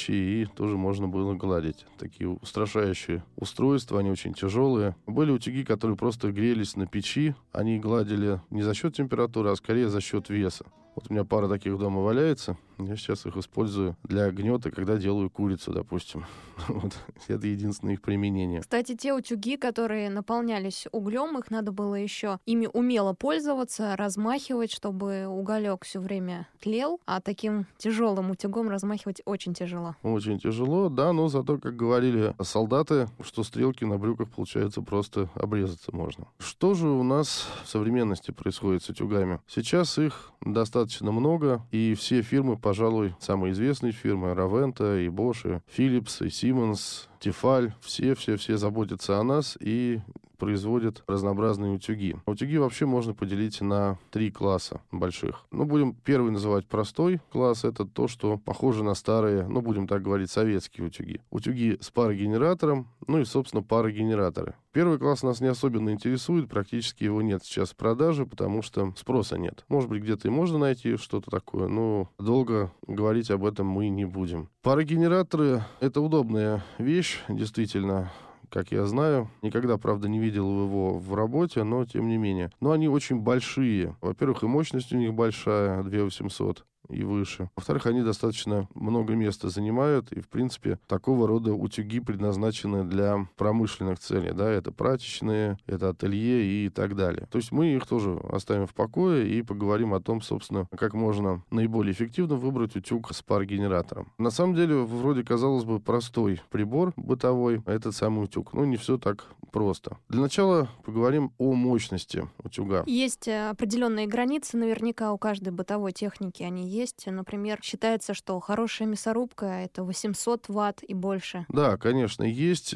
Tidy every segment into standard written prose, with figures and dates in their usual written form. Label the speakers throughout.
Speaker 1: печи, и тоже можно было гладить. Такие устрашающие устройства, они очень тяжелые. Были утюги, которые просто грелись на печи. Они гладили не за счет температуры, а скорее за счет веса. Вот у меня пара таких дома валяется. Я сейчас их использую для гнета, когда делаю курицу, допустим. Вот. Это единственное их применение.
Speaker 2: Кстати, те утюги, которые наполнялись углем, их надо было еще ими умело пользоваться, размахивать, чтобы уголек все время тлел, а таким тяжелым утюгом размахивать очень тяжело.
Speaker 1: Очень тяжело, да, но зато, как говорили солдаты, что стрелки на брюках, получается, просто обрезаться можно. Что же у нас в современности происходит с утюгами? Сейчас их достаточно много, и все фирмы, пожалуй, самые известные фирмы, Равента, и Bosch, и Philips, и Siemens, Tefal, все заботятся о нас и производят разнообразные утюги. Утюги вообще можно поделить на 3 класса больших. Будем первый называть простой класс. Это то, что похоже на старые, будем так говорить, советские утюги. Утюги с парогенератором, и, собственно, парогенераторы. Первый класс нас не особенно интересует, практически его нет сейчас в продаже, потому что спроса нет. Может быть, где-то и можно найти что-то такое, но долго говорить об этом мы не будем. Парогенераторы — это удобная вещь, действительно. Как я знаю, никогда, правда, не видел его в работе, но тем не менее. Но они очень большие. Во-первых, и мощность у них большая, 2800 и выше. Во-вторых, они достаточно много места занимают, и, в принципе, такого рода утюги предназначены для промышленных целей, да, это прачечные, это ателье и так далее. То есть мы их тоже оставим в покое и поговорим о том, собственно, как можно наиболее эффективно выбрать утюг с парогенератором. На самом деле, вроде, казалось бы, простой прибор бытовой, этот самый утюг. Не все так просто. Для начала поговорим о мощности утюга.
Speaker 2: Есть определенные границы, наверняка у каждой бытовой техники они есть. Например, считается, что хорошая мясорубка — это 800 ватт и больше.
Speaker 1: Да, конечно, есть.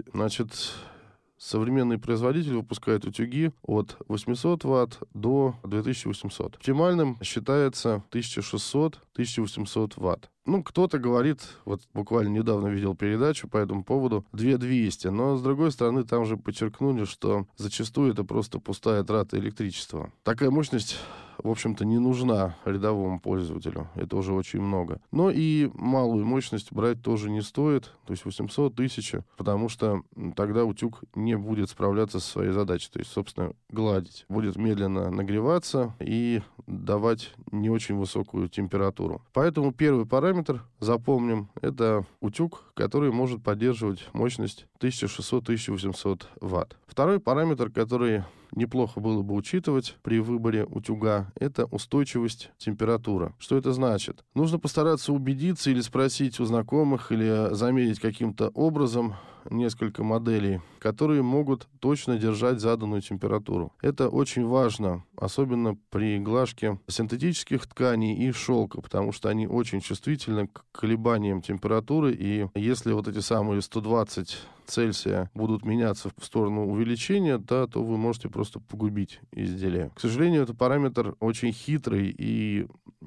Speaker 1: Современные производители выпускают утюги от 800 ватт до 2800. Оптимальным считается 1600-1800 ватт. Кто-то говорит, вот буквально недавно видел передачу по этому поводу, 2200, но, с другой стороны, там же подчеркнули, что зачастую это просто пустая трата электричества. Такая мощность, в общем-то, не нужна рядовому пользователю. Это уже очень много. Но и малую мощность брать тоже не стоит, то есть 800, 1000, потому что тогда утюг не будет справляться со своей задачей, то есть, собственно, гладить. Будет медленно нагреваться и давать не очень высокую температуру. Поэтому первый параметр, запомним, это утюг, который может поддерживать мощность 1600-1800 ватт. Второй параметр, который неплохо было бы учитывать при выборе утюга, это устойчивость температуры. Что это значит? Нужно постараться убедиться или спросить у знакомых, или замерить каким-то образом несколько моделей, которые могут точно держать заданную температуру. Это очень важно, особенно при глажке синтетических тканей и шелка, потому что они очень чувствительны к колебаниям температуры, и если вот эти самые 120 Цельсия будут меняться в сторону увеличения, то вы можете просто погубить изделие. К сожалению, это параметр очень хитрый и,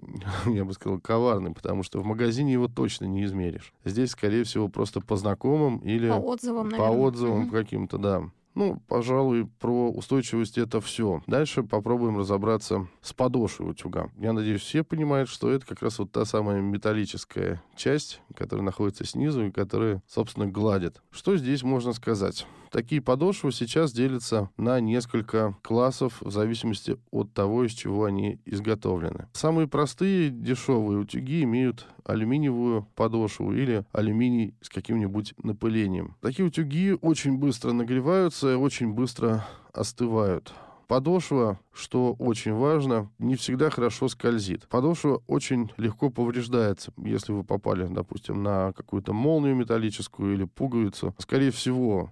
Speaker 1: я бы сказал, коварный, потому что в магазине его точно не измеришь. Здесь, скорее всего, просто по знакомым или
Speaker 2: по отзывам,
Speaker 1: по отзывам каким-то, да. Пожалуй, про устойчивость это все. Дальше попробуем разобраться с подошвой утюга. Я надеюсь, все понимают, что это как раз вот та самая металлическая часть, которая находится снизу и которая, собственно, гладит. Что здесь можно сказать? Такие подошвы сейчас делятся на несколько классов в зависимости от того, из чего они изготовлены. Самые простые дешевые утюги имеют алюминиевую подошву или алюминий с каким-нибудь напылением. Такие утюги очень быстро нагреваются, очень быстро остывают. Подошва, что очень важно, не всегда хорошо скользит. Подошва очень легко повреждается, если вы попали, допустим, на какую-то молнию металлическую или пуговицу. Скорее всего,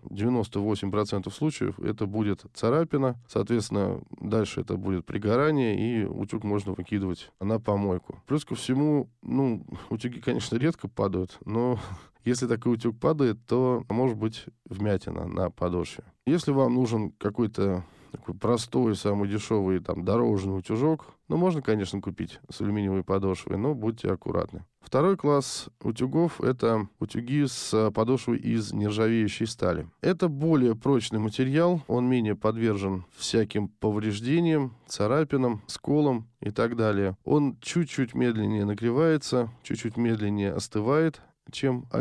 Speaker 1: 98% случаев это будет царапина, соответственно, дальше это будет пригорание, и утюг можно выкидывать на помойку. Плюс ко всему, утюги, конечно, редко падают, но если такой утюг падает, то может быть вмятина на подошве. Если вам нужен какой-то такой простой, самый дешевый, дорожный утюжок, можно, конечно, купить с алюминиевой подошвой, но будьте аккуратны. Второй класс утюгов — это утюги с подошвой из нержавеющей стали. Это более прочный материал, он менее подвержен всяким повреждениям, царапинам, сколам и так далее. Он чуть-чуть медленнее нагревается, чуть-чуть медленнее остывает, чем